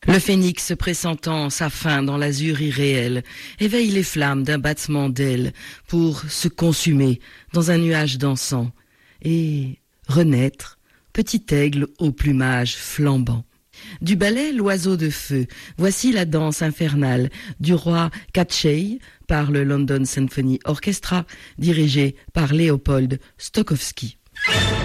Le phénix, pressentant sa fin dans l'azur irréel, éveille les flammes d'un battement d'ailes pour se consumer dans un nuage d'encens et renaître, petit aigle au plumage flambant. Du ballet L'Oiseau de Feu, voici la danse infernale du roi Katchei par le London Symphony Orchestra, dirigé par Leopold Stokowski.